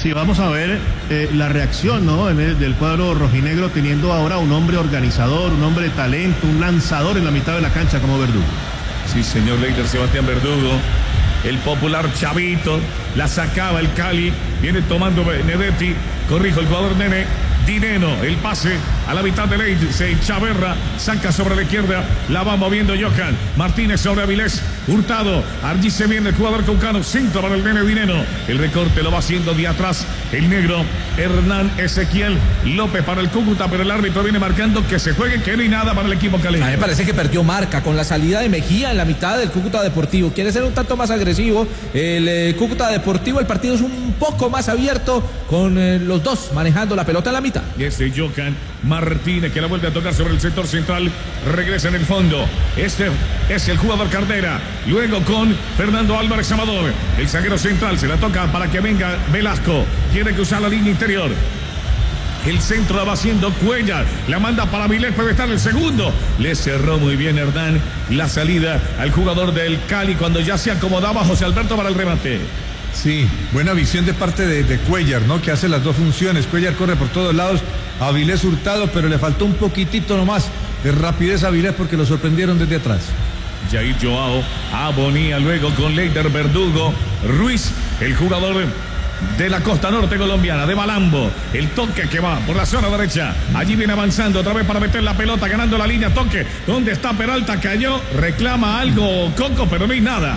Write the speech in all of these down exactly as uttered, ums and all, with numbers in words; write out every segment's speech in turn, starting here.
Sí, vamos a ver eh, la reacción, ¿no? En el, del cuadro rojinegro, teniendo ahora un hombre organizador, un hombre de talento, un lanzador en la mitad de la cancha como Verdugo. Sí, señor Leider Sebastián Verdugo, el popular Chavito, la sacaba el Cali, viene tomando Benedetti, corrijo el jugador Nene, Dineno, el pase a la mitad de Leider, se Chaverra, saca sobre la izquierda, la va moviendo Johan, Martínez sobre Avilés, Hurtado, allí se viene el jugador caucano, centro para el Nene Dineno, el recorte lo va haciendo de atrás, el negro, Hernán Ezequiel López para el Cúcuta, pero el árbitro viene marcando que se juegue, que no hay nada para el equipo caleño. A mí me parece que perdió marca con la salida de Mejía en la mitad del Cúcuta Deportivo, quiere ser un tanto más agresivo, el eh, Cúcuta Deportivo, el partido es un poco más abierto, con eh, los dos manejando la pelota en la mitad. Y este Johan Martínez que la vuelve a tocar sobre el sector central, regresa en el fondo, este es el jugador Cardera, luego con Fernando Álvarez Amador, el zaguero central, se la toca para que venga Velasco, quiere cruzar la línea interior, el centro la va haciendo Cuellar, la manda para Vilés, puede estar el segundo, le cerró muy bien Hernán la salida al jugador del Cali cuando ya se acomodaba José Alberto para el remate. Sí, buena visión de parte de, de Cuellar, ¿no? Que hace las dos funciones. Cuellar corre por todos lados, Avilés Hurtado, pero le faltó un poquitito nomás de rapidez a Avilés porque lo sorprendieron desde atrás. Jair Joao, Abonía, luego con Leider Verdugo, Ruiz, el jugador de la costa norte colombiana, de Malambo, el toque que va por la zona derecha, allí viene avanzando otra vez para meter la pelota, ganando la línea, toque, ¿dónde está Peralta? Cayó, reclama algo Coco, pero no hay nada.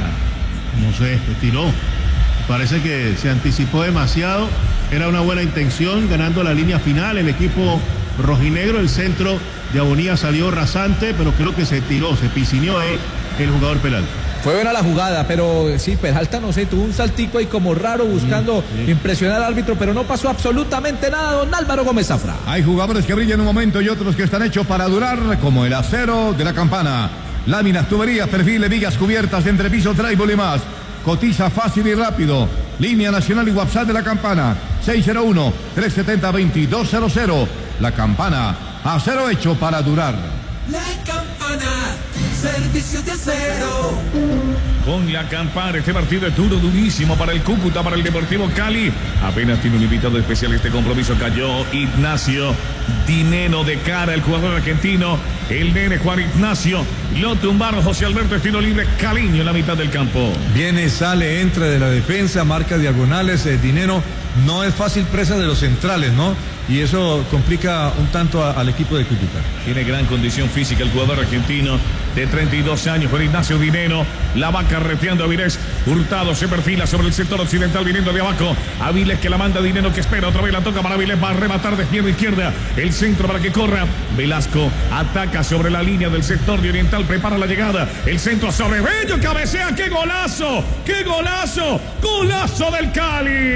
No sé, se tiró. Parece que se anticipó demasiado, era una buena intención, ganando la línea final, el equipo rojinegro, el centro de Abonía salió rasante, pero creo que se tiró, se piscineó ahí el jugador Peralta. Fue buena la jugada, pero sí, Peralta, no sé, tuvo un saltico ahí como raro buscando sí, sí. impresionar al árbitro, pero no pasó absolutamente nada, don Álvaro Gómez Zafra. Hay jugadores que brillan un momento y otros que están hechos para durar, como el acero de la Campana. Láminas, tuberías, perfiles, vigas cubiertas de entrepiso, tribal y más. Cotiza fácil y rápido. Línea nacional y WhatsApp de la Campana. seis cero uno, tres siete cero, dos dos cero cero. La Campana, acero hecho para durar. La Campana, servicio de acero. Con la Campana, este partido es duro, durísimo para el Cúcuta, para el Deportivo Cali. Apenas tiene un invitado especial este compromiso. Cayó Ignacio Dineno de cara, el jugador argentino. El nene Juan Ignacio. Lo tumbaron José Alberto, estilo libre, Caliño en la mitad del campo. Viene, sale, entra de la defensa, marca diagonales. Eh, Dineno no es fácil presa de los centrales, ¿no? Y eso complica un tanto a, al equipo de Cúcuta. Tiene gran condición física el jugador argentino de treinta y dos años, Juan Ignacio Dineno. La va carreteando Avilés. Hurtado se perfila sobre el sector occidental viniendo de abajo. Avilés que la manda Dineno, que espera otra vez, la toca para Avilés, va a rematar de izquierda a izquierda. El centro para que corra. Velasco ataca sobre la línea del sector de oriental, prepara la llegada. El centro sobre Bello, cabecea. ¡Qué golazo! ¡Qué golazo! ¡Golazo del Cali!